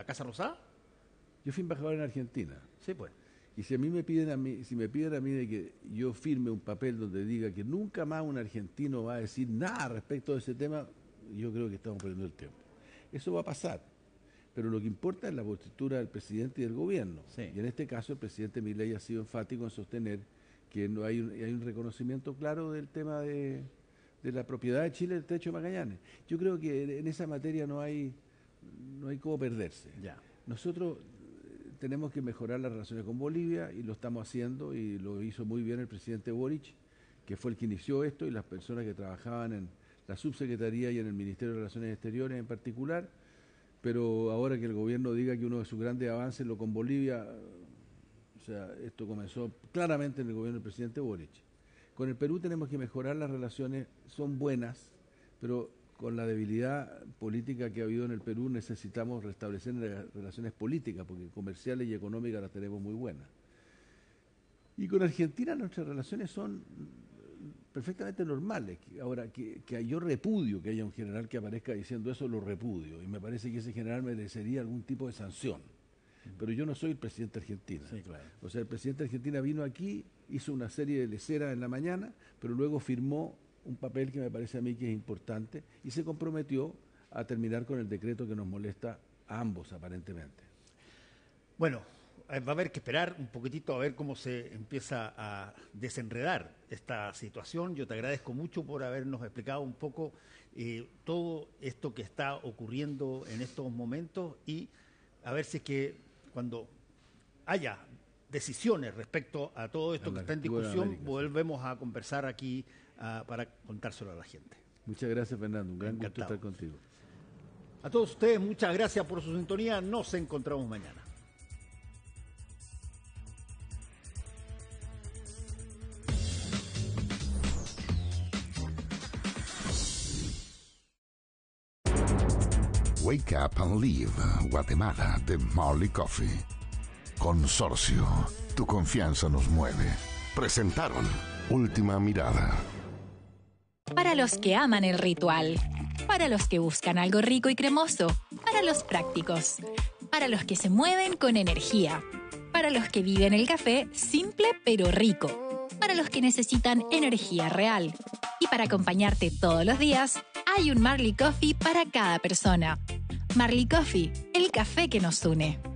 Casa Rosada? Yo fui embajador en Argentina. Sí, pues. Y si me piden a mí de que yo firme un papel donde diga que nunca más un argentino va a decir nada respecto de ese tema, yo creo que estamos perdiendo el tiempo. Eso va a pasar. Pero lo que importa es la postura del presidente y del gobierno. Sí. Y en este caso el presidente Milei ha sido enfático en sostener que no hay un reconocimiento claro del tema de la propiedad de Chile del Estrecho de Magallanes. Yo creo que en esa materia no hay cómo perderse. Ya. Nosotros tenemos que mejorar las relaciones con Bolivia y lo estamos haciendo y lo hizo muy bien el presidente Boric, que fue el que inició esto, y las personas que trabajaban en la subsecretaría y en el Ministerio de Relaciones Exteriores en particular. Pero ahora que el gobierno diga que uno de sus grandes avances lo con Bolivia, o sea, esto comenzó claramente en el gobierno del presidente Boric. Con el Perú tenemos que mejorar las relaciones, son buenas, pero con la debilidad política que ha habido en el Perú necesitamos restablecer las relaciones políticas, porque comerciales y económicas las tenemos muy buenas. Y con Argentina nuestras relaciones son perfectamente normales. Ahora, que yo repudio que haya un general que aparezca diciendo eso, lo repudio, y me parece que ese general merecería algún tipo de sanción. Pero yo no soy el presidente de Argentina. Sí, claro. O sea, el presidente de Argentina vino aquí, hizo una serie de leceras en la mañana, pero luego firmó un papel que me parece a mí que es importante y se comprometió a terminar con el decreto que nos molesta a ambos, aparentemente. Bueno, va a haber que esperar un poquitito a ver cómo se empieza a desenredar esta situación. Yo te agradezco mucho por habernos explicado un poco todo esto que está ocurriendo en estos momentos, y a ver si es que cuando haya decisiones respecto a todo esto que está en discusión, volvemos a conversar aquí para contárselo a la gente. Muchas gracias, Fernando. Un gran gusto estar contigo. A todos ustedes, muchas gracias por su sintonía. Nos encontramos mañana. Wake Up and Live, Guatemala, de Marley Coffee. Consorcio, tu confianza nos mueve. Presentaron Última Mirada. Para los que aman el ritual, para los que buscan algo rico y cremoso, para los prácticos, para los que se mueven con energía, para los que viven el café simple pero rico, para los que necesitan energía real. Y para acompañarte todos los días, hay un Marley Coffee para cada persona. Marley Coffee, el café que nos une.